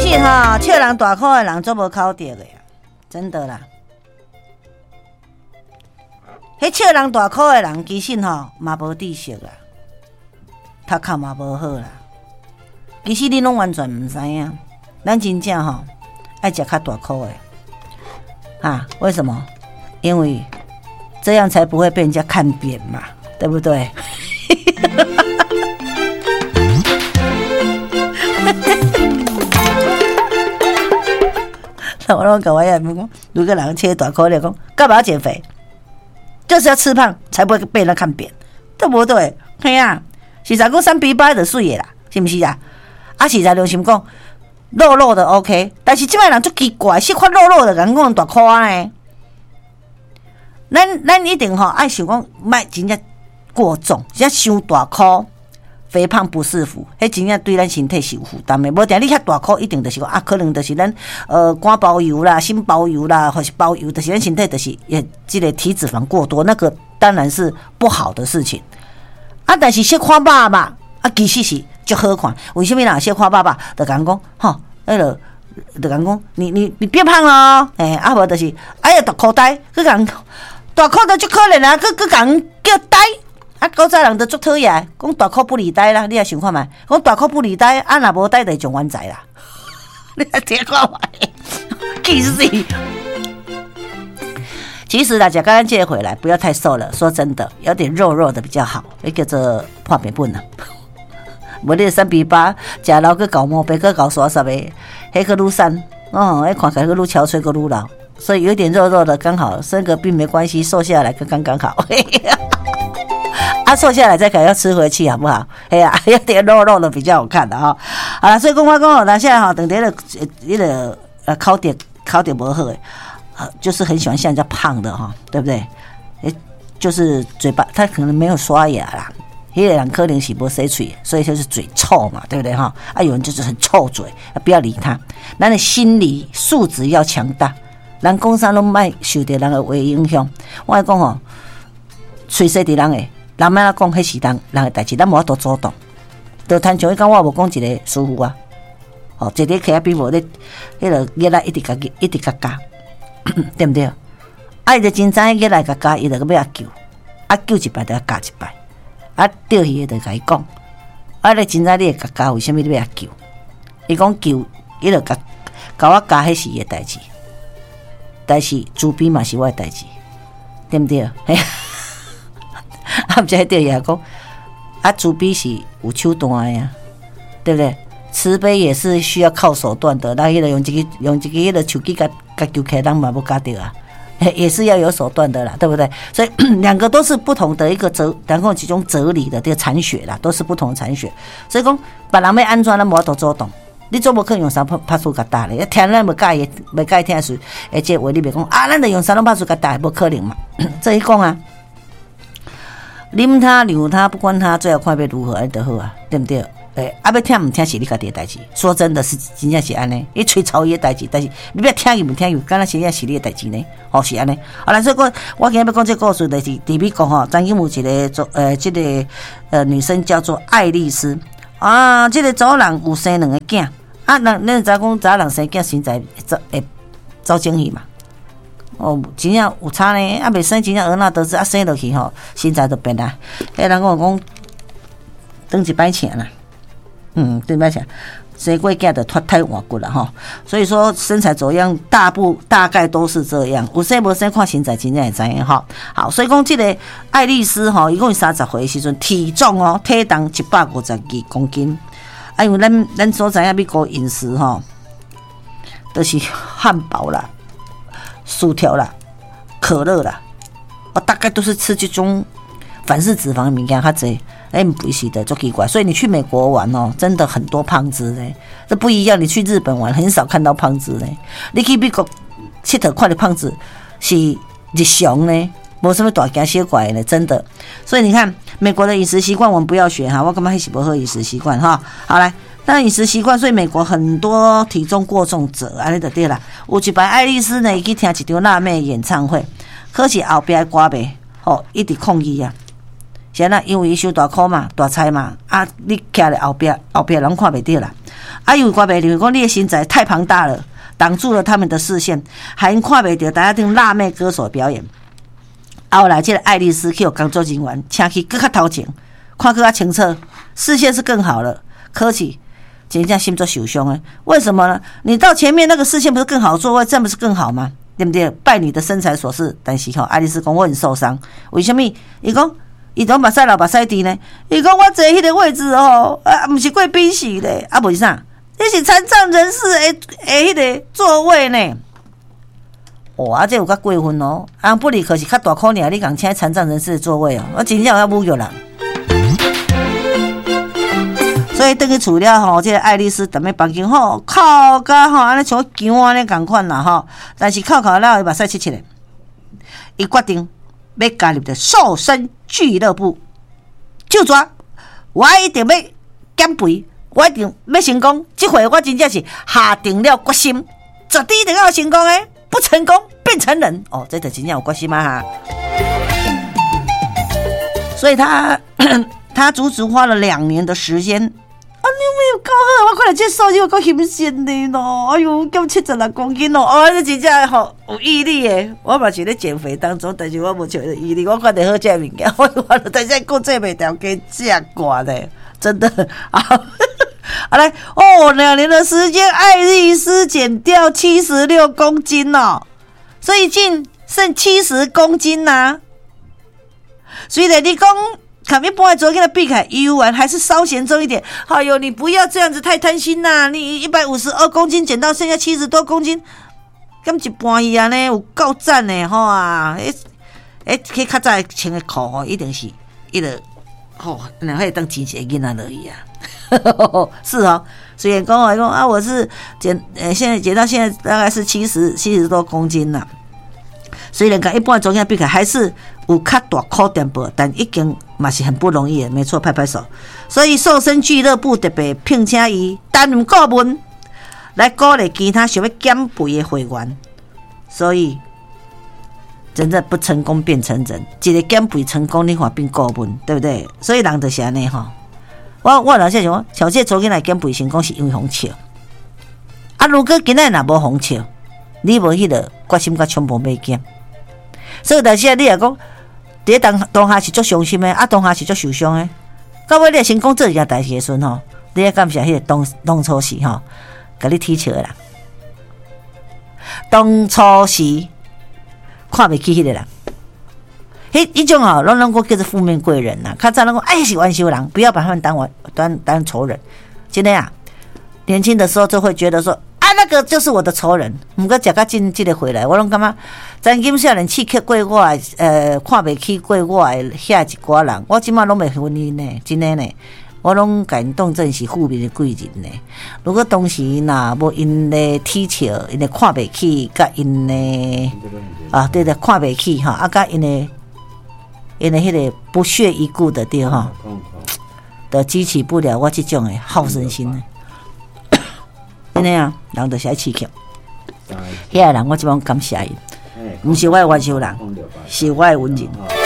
实哈，笑人大口的人做无考得的呀，真的啦。迄笑人大口的人，其实吼嘛无知识啦，读壳嘛无好啦。其实你拢完全唔知影，咱真正吼爱食较大口的啊？为什么？因为这样才不会被人家看扁嘛，对不对？我拢跟我爷们讲，如果人切大口的讲，干嘛要减肥？就是要吃胖，才不会被人看扁，对不对？嘿啊，实在讲3比8就水的啦，是不是啊？啊，实在良心讲，肉肉的 OK， 但是这摆人足奇怪，细块肉肉的，人讲大块呢。咱一定爱想讲，卖真正过重，真伤大块。肥胖不是福，迄真正对咱身体是有负担的。无定你遐大块，一定就是讲可能就是咱肝包油啦、心包油啦，或是包油，就是咱身体就是这个体脂肪过多，那个当然是不好的事情。啊，但是小看爸爸啊，其实是足好看。为什么啦？小看爸爸就讲吼，迄个就讲你变胖了，啊无就是哎呀大口呆，佮讲大口都足可怜啊，佮讲叫呆。啊，古早人都足讨厌，讲大口不离呆啦，你也想看觅？讲大口不离呆，啊若无呆就上冤债啦。你也听看觅，气死！其实大家刚刚借回来，不要太瘦了。说真的，有点肉肉的比较好，那叫做破病本啊。无你3比8，食老去搞毛病，去搞耍啥的，迄个愈瘦，迄看起来个愈憔悴，个愈老。所以有点肉肉的刚好，生个病没关系，瘦下来刚刚好。啊，瘦下来再可要吃回去，好不好？哎呀，有点肉肉的比较好看的哈。好了，所以讲我讲，咱现在哈，等下的考点不好诶，就是很喜欢像人家胖的哈，对不对？就是嘴巴他可能没有刷牙啦，有的人可能是没洗嘴，所以就是嘴臭嘛，对不对哈？啊，有人就是很臭嘴，不要理他。咱的心理素质要强大，人讲啥拢莫受到人的话影响。我来讲吼，随时伫人诶。人们讲迄是人的代志，咱无法度主动。就谈像伊讲，我无讲一个师傅啊，一日起啊比无咧，迄个日来一直甲加，对不对？啊，伊就真知日来甲加，伊就要救，啊救一摆就要加一摆，啊钓鱼的就甲伊讲，啊你真知你会甲加，为什么你要救？伊讲救，伊就甲我加，迄是伊的代志，但是猪逼嘛是我的代志，对不对？啊，毋知迄对也讲，啊，慈悲是有手段的呀，对不对？慈悲也是需要靠手段的。那迄个用一个迄个手机甲揪起来，人嘛不搞到啊，也是要有手段的啦，对不对？所以两个都是不同的一个然后其中哲理的这个残血啦，都是不同的残血。所以讲，别人要安怎，咱无法度主动。你总无可能用啥拍出甲打咧？听咱无介意，袂介意听是，而且话你别讲啊，咱就用啥拢拍出甲打，无可能嘛。这一讲啊。啉他留他不管他，最后看要如何安就好啊，对不对？要听唔听是你家己的代志。说真的是真正是安尼，你吹草伊的代志，但是你要听伊唔听伊，敢若真正是你的代志呢？是安尼。好啦，所以我今日要讲这个故事，就是伫美国吼，曾经有一个这个女生叫做爱丽丝啊，这个早人有生2个囝啊，咱知讲早人生囝身材会走精气嘛。真正有差呢，啊，袂生真正儿那得志，啊，生落去吼，身材就变啦。迄人讲转一摆钱啦，转一摆钱，生过囝就脱胎换骨了哈。所以说身材走样，大概都是这样。有生无生看身材，真正会知影哈。好，所以讲这个爱丽丝吼，伊共30岁的时阵，体重体重152公斤。啊，因为咱所知影美国饮食吼，都是汉堡啦。薯条啦，可乐啦，大概都是吃这种反式脂肪的物件较济，不是的，就奇怪。所以你去美国玩真的很多胖子嘞，这不一样。你去日本玩很少看到胖子嘞，你去美国佚佗看到胖子是日常呢，没什么大惊小怪的，真的。所以你看美国的饮食习惯，我们不要学哈，我感觉那是不好饮食习惯哈。好来。但饮食习惯，所以美国很多体重过重者，安尼就对啦。有一摆爱丽丝呢，伊去听一场辣妹演唱会，可是后壁歌迷一直抗议啊。现在因为伊收大箍嘛，大菜嘛，啊，你徛咧后壁人看袂到啦。 有看袂到，讲你的身材太庞大了，挡住了他们的视线，还因看袂到大家听辣妹歌手表演。后来这个爱丽丝去有工作人员请去更较头前，看更较清楚，视线是更好了，可是真正心做受伤的。为什么呢？你到前面那个视线不是更好座位，这样不是更好吗？对不对？拜你的身材所赐，但是爱丽丝讲我很受伤，为什么？伊讲伊都目屎流目屎滴呢？伊讲我坐迄个位置不是贵宾席咧，不是啥，那是残障人士迄个座位呢。这有较过分哦！不离可是较大可尔，你讲请残障人士的座位我真正有侮辱人。所以等去厝了这个爱丽丝踮咧房间哭甲安尼像姜安尼共款啦但是哭了伊目屎切切咧，伊决定要加入瘦身俱乐部，就抓我一定要减肥，我一定要成功。这回我真正是下定了决心，绝对一定要成功的。不成功变成人这就真正有决心哈。所以他足足花了2年的时间。你有没有够好？我看到这数字我够欣赏的咯。哎呦，减76公斤这真正有毅力的。我嘛是咧减肥当中，但是我无像毅力。我看到好这物件，我但是顾这袂掉，给吃惯嘞，真的啊。好来2年的时间，爱丽丝减掉76公斤所以净剩70公斤虽然你讲跟一般的昨天的比起来，游玩还是稍显重一点。哎呦，你不要这样子太贪心你152公斤减到剩下70多公斤，咁一般伊安尼有够赞的去较早穿的裤一定是伊就然后当钱是会囡仔而已是虽然讲我是现在减到现在大概是70多公斤啦。虽然跟一般的昨天比起来还是有较大考点步，但已经嘛是很不容易的，没错，拍拍手。所以瘦身俱乐部特别聘请伊担任顾问，来鼓励其他想要减肥的会员。所以真正不成功变成人，一个减肥成功，你看变顾问，对不对？所以人就是安尼我老实讲，像这昨天来减肥成功是因为红笑如果今仔若无红笑，你无迄个决心甲冲动要减。所以但是你也讲，伫当下是足伤心的，当下是足受伤的。到尾你成功做一件代志的时阵你要感谢迄个当初时甲你踢笑的人，当初时看袂起迄个人。迄种拢叫做负面贵人较早拢讲是玩笑人，不要把他们当仇人。真的年轻的时候就会觉得说那个就是我的仇人。不过食到真这个回来，我拢感觉曾经少年刺激过我看袂起过我的遐一寡人，我即马拢袂分因呢，真的呢，我拢甲因当真是负面的贵人呢。如果当时若无因的踢笑，因的看袂起，甲因的对的看袂起甲因的迄个不屑一顾的对都激起不了我这种的好胜心呢。真的人就是爱刺激，遐个人我即帮感谢伊，不是我的玩笑人，是我的文人。